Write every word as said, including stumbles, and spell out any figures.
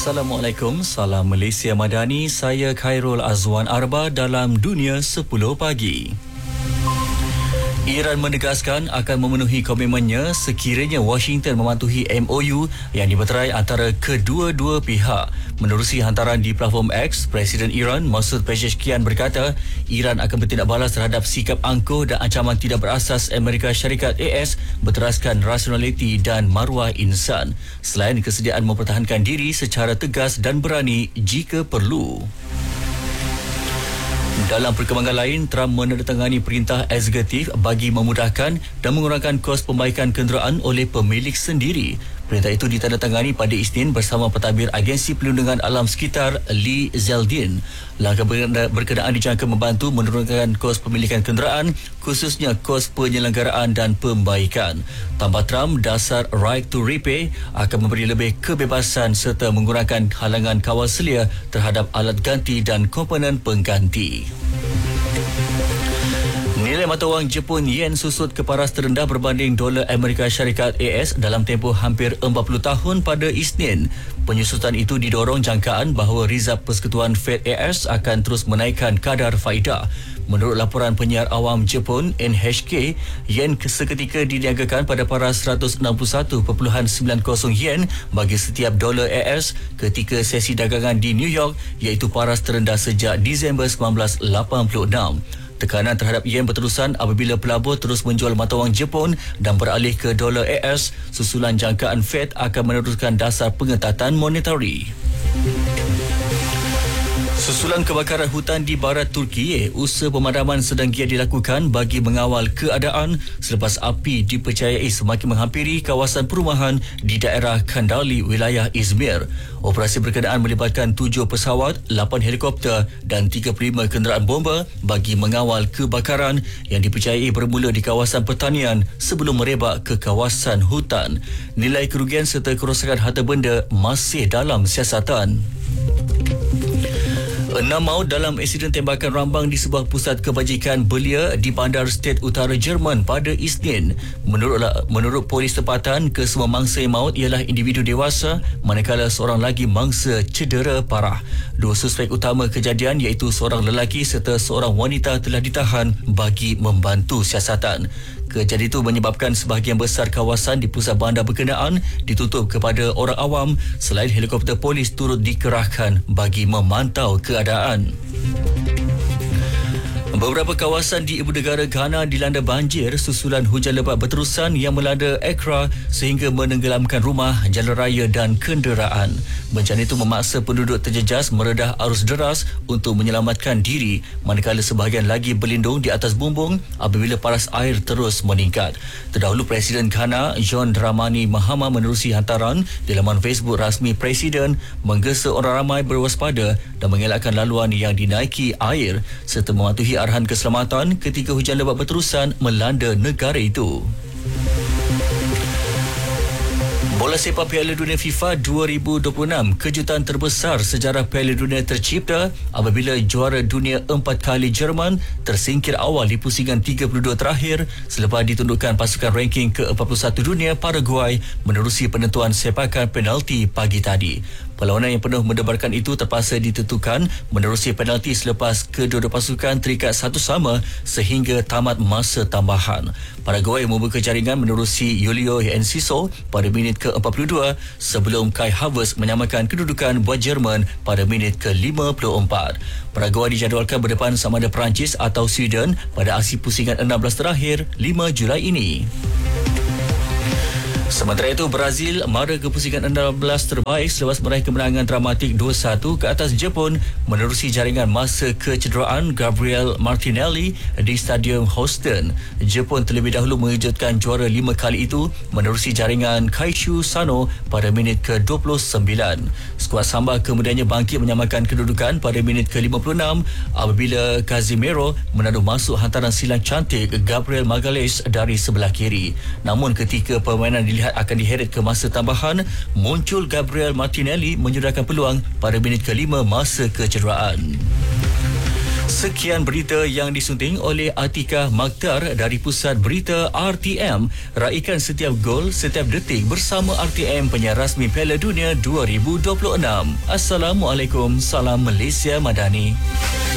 Assalamualaikum, salam Malaysia Madani. Saya Khairul Azwan Arba dalam Dunia sepuluh Pagi. Iran menegaskan akan memenuhi komitmennya sekiranya Washington mematuhi M O U yang dimeterai antara kedua-dua pihak. Menerusi hantaran di platform X, Presiden Iran Masoud Pezeshkian berkata Iran akan bertindak balas terhadap sikap angkuh dan ancaman tidak berasas Amerika Syarikat A S berteraskan rasionaliti dan maruah insan, selain kesediaan mempertahankan diri secara tegas dan berani jika perlu. Dalam perkembangan lain, Trump menandatangani perintah eksekutif bagi memudahkan dan mengurangkan kos pembaikan kenderaan oleh pemilik sendiri. Perintah itu ditandatangani pada Isnin bersama pentadbir Agensi Perlindungan Alam Sekitar Lee Zeldin. Langkah berkenaan dijangka membantu menurunkan kos pemilikan kenderaan, khususnya kos penyelenggaraan dan pembaikan. Tambah Trump, dasar right to repay akan memberi lebih kebebasan serta mengurangkan halangan kawal selia terhadap alat ganti dan komponen pengganti. Nilai mata wang Jepun yen susut ke paras terendah berbanding dolar Amerika Syarikat A S dalam tempoh hampir empat puluh tahun pada Isnin. Penyusutan itu didorong jangkaan bahawa Rizab Persekutuan Fed A S akan terus menaikkan kadar faedah. Menurut laporan penyiar awam Jepun N H K, yen seketika diniagakan pada paras seratus enam puluh satu perpuluhan sembilan kosong yen bagi setiap dolar A S ketika sesi dagangan di New York, iaitu paras terendah sejak Disember seribu sembilan ratus lapan puluh enam. Tekanan terhadap yen berterusan apabila pelabur terus menjual mata wang Jepun dan beralih ke dolar A S susulan jangkaan Fed akan meneruskan dasar pengetatan monetari. Susulan kebakaran hutan di barat Turki, usaha pemadaman sedang giat dilakukan bagi mengawal keadaan selepas api dipercayai semakin menghampiri kawasan perumahan di daerah Kandali, wilayah Izmir. Operasi berkenaan melibatkan tujuh pesawat, lapan helikopter dan tiga puluh lima kenderaan bomba bagi mengawal kebakaran yang dipercayai bermula di kawasan pertanian sebelum merebak ke kawasan hutan. Nilai kerugian serta kerosakan harta benda masih dalam siasatan. Enam maut dalam insiden tembakan rambang di sebuah pusat kebajikan belia di bandar State Utara Jerman pada Isnin. Menurut menurut polis tempatan, kesemua mangsa yang maut ialah individu dewasa, manakala seorang lagi mangsa cedera parah. Dua suspek utama kejadian iaitu seorang lelaki serta seorang wanita telah ditahan bagi membantu siasatan. Kejadian itu menyebabkan sebahagian besar kawasan di pusat bandar berkenaan ditutup kepada orang awam, selain helikopter polis turut dikerahkan bagi memantau keadaan. Beberapa kawasan di ibu negara Ghana dilanda banjir susulan hujan lebat berterusan yang melanda Accra sehingga menenggelamkan rumah, jalan raya dan kenderaan. Bencana itu memaksa penduduk terjejas meredah arus deras untuk menyelamatkan diri, manakala sebahagian lagi berlindung di atas bumbung apabila paras air terus meningkat. Terdahulu Presiden Ghana John Dramani Mahama menerusi hantaran di laman Facebook rasmi Presiden menggesa orang ramai berwaspada dan mengelakkan laluan yang dinaiki air serta mematuhi arahan keselamatan ketika hujan lebat berterusan melanda negara itu. Bola sepak Piala Dunia FIFA dua ribu dua puluh enam, kejutan terbesar sejarah Piala Dunia tercipta apabila juara dunia empat kali Jerman tersingkir awal di pusingan tiga puluh dua terakhir selepas ditundukkan pasukan ranking ke empat puluh satu dunia Paraguay menerusi penentuan sepakan penalti pagi tadi. Perlawanan yang penuh mendebarkan itu terpaksa ditentukan menerusi penalti selepas kedua-dua pasukan terikat satu sama sehingga tamat masa tambahan. Paraguay membuka jaringan menerusi Julio Enciso pada minit ke empat puluh dua sebelum Kai Havertz menyamakan kedudukan buat Jerman pada minit ke lima puluh empat. Paraguay dijadualkan berdepan sama ada Perancis atau Sweden pada aksi pusingan enam belas terakhir lima Julai ini. Sementara itu, Brazil mara ke pusingan enam belas terbaik selepas meraih kemenangan dramatik dua satu ke atas Jepun menerusi jaringan masa kecederaan Gabriel Martinelli di Stadium Houston. Jepun terlebih dahulu mengejutkan juara lima kali itu menerusi jaringan Kaishu Sano pada minit ke dua puluh sembilan. Skuad Samba kemudiannya bangkit menyamakan kedudukan pada minit ke lima puluh enam apabila Casemiro menaduh masuk hantaran silang cantik Gabriel Magalhaes dari sebelah kiri. Namun ketika permainan dilihat akan diheret ke masa tambahan, muncul Gabriel Martinelli menyudahkan peluang pada minit kelima masa kecederaan. Sekian berita yang disunting oleh Atika Makhtar dari Pusat Berita R T M. Raikan setiap gol, setiap detik bersama R T M, penyiar rasmi Piala Dunia dua ribu dua puluh enam. Assalamualaikum, salam Malaysia Madani.